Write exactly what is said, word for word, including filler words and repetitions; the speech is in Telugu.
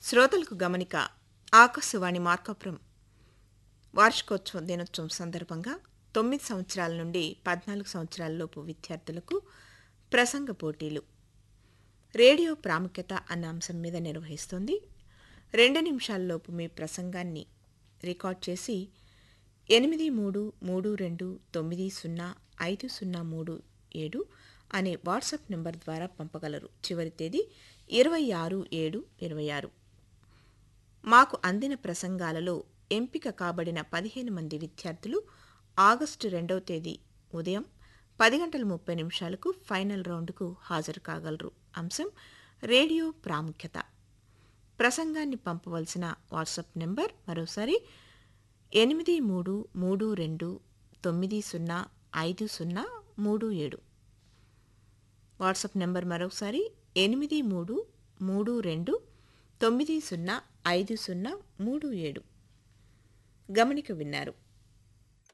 శ్రోతలకు గమనిక. ఆకాశవాణి మార్కాపురం వార్షికోత్సవం దినోత్సవం సందర్భంగా తొమ్మిది సంవత్సరాల నుండి పద్నాలుగు సంవత్సరాలలోపు విద్యార్థులకు ప్రసంగ పోటీలు రేడియో ప్రాముఖ్యత అన్న అంశం మీద నిర్వహిస్తోంది. రెండు నిమిషాల్లోపు మీ ప్రసంగాన్ని రికార్డ్ చేసి ఎనిమిది మూడు మూడు రెండు తొమ్మిది సున్నా ఐదు సున్నా మూడు ఏడు అనే వాట్సాప్ నెంబర్ ద్వారా పంపగలరు. చివరి తేదీ ఇరవై ఆరు ఏడు ఇరవై ఆరు. మాకు అందిన ప్రసంగాలలో ఎంపిక కాబడిన పదిహేను మంది విద్యార్థులు ఆగస్టు రెండవ తేదీ ఉదయం పది గంటల ముప్పై నిమిషాలకు ఫైనల్ రౌండ్కు హాజరు కాగలరు. అంశం రేడియో ప్రాముఖ్యత. ప్రసంగాన్ని పంపవలసిన వాట్సాప్ నెంబర్ మరోసారి ఎనిమిది మూడు మూడు రెండు తొమ్మిది సున్నా ఐదు సున్నా మూడు ఏడు. వాట్సాప్ నెంబర్ మరోసారి ఎనిమిది మూడు మూడు రెండు తొమ్మిది సున్నా ఐదు సున్నా మూడు ఏడు. గమనిక విన్నారు.